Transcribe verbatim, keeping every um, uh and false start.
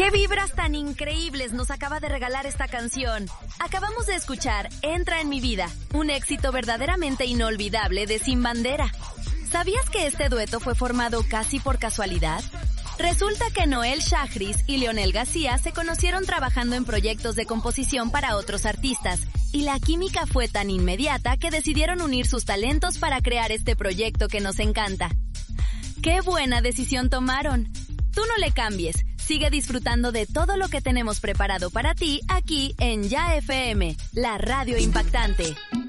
¡Qué vibras tan increíbles nos acaba de regalar esta canción! Acabamos de escuchar Entra en mi vida, un éxito verdaderamente inolvidable de Sin Bandera. ¿Sabías que este dueto fue formado casi por casualidad? Resulta que Noel Shahriz y Leonel García se conocieron trabajando en proyectos de composición para otros artistas, y la química fue tan inmediata que decidieron unir sus talentos para crear este proyecto que nos encanta. ¡Qué buena decisión tomaron! Tú no le cambies, sigue disfrutando de todo lo que tenemos preparado para ti aquí en Ya F M, la radio impactante.